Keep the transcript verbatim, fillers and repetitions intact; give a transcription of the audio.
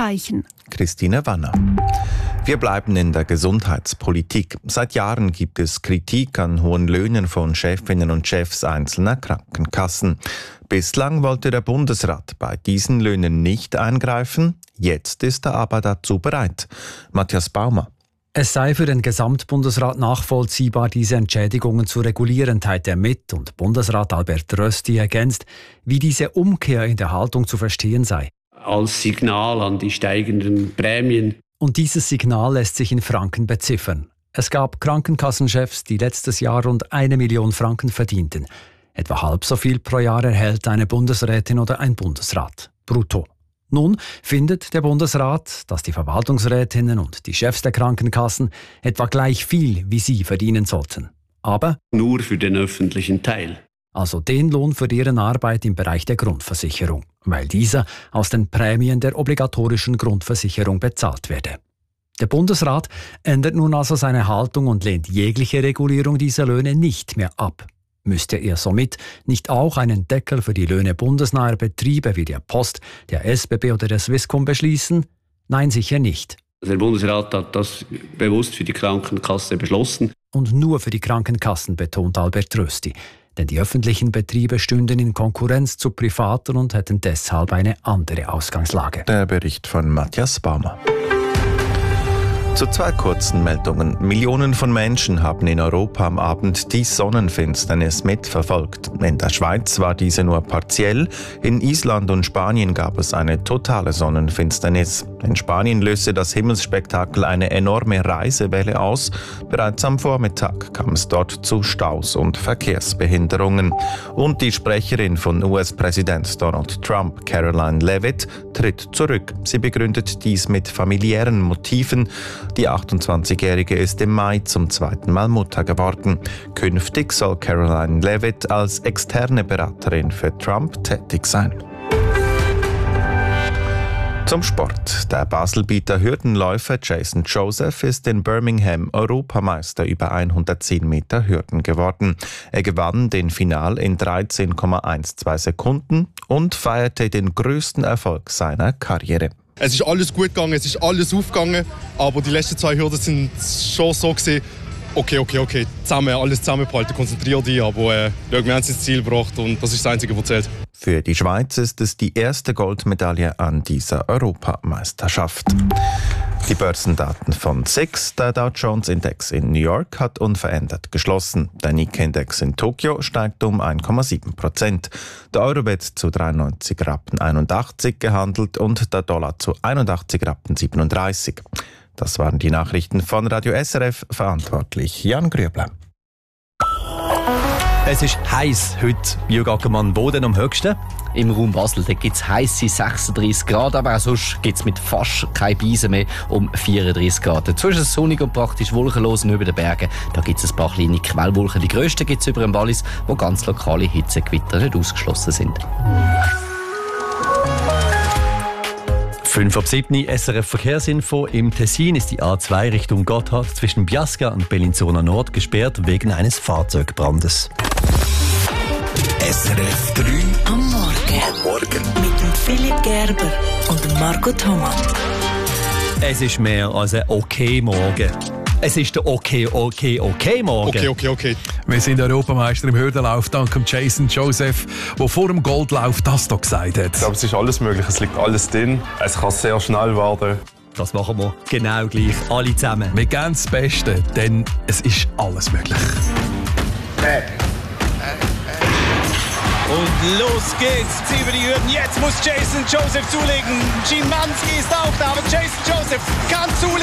erreichen. Christine Wanner. Wir bleiben in der Gesundheitspolitik. Seit Jahren gibt es Kritik an hohen Löhnen von Chefinnen und Chefs einzelner Krankenkassen. Bislang wollte der Bundesrat bei diesen Löhnen nicht eingreifen. Jetzt ist er aber dazu bereit. Matthias Baumer. Es sei für den Gesamtbundesrat nachvollziehbar, diese Entschädigungen zu regulieren, teilt er mit. Und Bundesrat Albert Rösti ergänzt, wie diese Umkehr in der Haltung zu verstehen sei. Als Signal an die steigenden Prämien. Und dieses Signal lässt sich in Franken beziffern. Es gab Krankenkassenchefs, die letztes Jahr rund eine Million Franken verdienten. Etwa halb so viel pro Jahr erhält eine Bundesrätin oder ein Bundesrat. Brutto. Nun findet der Bundesrat, dass die Verwaltungsrätinnen und die Chefs der Krankenkassen etwa gleich viel wie sie verdienen sollten. Aber nur für den öffentlichen Teil. Also den Lohn für deren Arbeit im Bereich der Grundversicherung, weil dieser aus den Prämien der obligatorischen Grundversicherung bezahlt werde. Der Bundesrat ändert nun also seine Haltung und lehnt jegliche Regulierung dieser Löhne nicht mehr ab. Müsste er somit nicht auch einen Deckel für die Löhne bundesnaher Betriebe wie der Post, der S B B oder der Swisscom beschließen? Nein, sicher nicht. Der Bundesrat hat das bewusst für die Krankenkasse beschlossen. Und nur für die Krankenkassen, betont Albert Rösti. Denn die öffentlichen Betriebe stünden in Konkurrenz zu privaten und hätten deshalb eine andere Ausgangslage. Der Bericht von Matthias Baumer. Zu zwei kurzen Meldungen. Millionen von Menschen haben in Europa am Abend die Sonnenfinsternis mitverfolgt. In der Schweiz war diese nur partiell. In Island und Spanien gab es eine totale Sonnenfinsternis. In Spanien löste das Himmelsspektakel eine enorme Reisewelle aus. Bereits am Vormittag kam es dort zu Staus und Verkehrsbehinderungen. Und die Sprecherin von U S-Präsident Donald Trump, Caroline Leavitt, tritt zurück. Sie begründet dies mit familiären Motiven. Die achtundzwanzigjährige ist im Mai zum zweiten Mal Mutter geworden. Künftig soll Caroline Leavitt als externe Beraterin für Trump tätig sein. Zum Sport. Der Baselbieter Hürdenläufer Jason Joseph ist in Birmingham Europameister über hundertzehn Meter Hürden geworden. Er gewann den Final in dreizehn Komma zwölf Sekunden und feierte den größten Erfolg seiner Karriere. Es ist alles gut gegangen, es ist alles aufgegangen, aber die letzten zwei Hürden sind schon so gewesen, okay, okay, okay, zusammen, alles zusammenbehalten, konzentrier dich, aber äh, wir haben es ins Ziel gebracht und das ist das Einzige, was zählt. Für die Schweiz ist es die erste Goldmedaille an dieser Europameisterschaft. Die Börsendaten von S I X. Der Dow Jones Index in New York hat unverändert geschlossen. Der Nikkei-Index in Tokio steigt um eins Komma sieben Prozent. Der Euro wird zu dreiundneunzig Rappen einundachtzig gehandelt und der Dollar zu einundachtzig Rappen siebenunddreißig. Das waren die Nachrichten von Radio S R F, verantwortlich Jan Grübler. Es ist heiß heute. Jürg Ackermann, wo denn am höchsten? Im Raum Basel gibt es heisse sechsunddreißig Grad, aber auch sonst gibt es mit fast keine Beise mehr um vierunddreißig Grad. Dazu ist es sonnig und praktisch wolkenlos und über den Bergen. Da gibt es ein paar kleine Quellwolken. Die grössten gibt es über dem Wallis, wo ganz lokale Hitzegewitter nicht ausgeschlossen sind. fünf ab sieben S R F Verkehrsinfo. Im Tessin ist die A zwei Richtung Gotthard zwischen Biasca und Bellinzona Nord gesperrt wegen eines Fahrzeugbrandes. S R F drei am Morgen. Am Morgen. Mit dem Philipp Gerber und dem Marco Thomas. Es ist mehr als ein Okay-Morgen. Es ist der Okay, Okay, Okay Morgen. Okay, okay, okay. Wir sind Europameister im Hürdenlauf dank Jason Joseph, der vor dem Goldlauf das hier gesagt hat. Ich glaube, es ist alles möglich. Es liegt alles drin. Es kann sehr schnell werden. Das machen wir genau gleich. Alle zusammen. Wir geben das Beste, denn es ist alles möglich. Hey. Und los geht's, über die Hürden. Jetzt muss Jason Joseph zulegen. Szymanski ist auch da, aber Jason Joseph kann zulegen.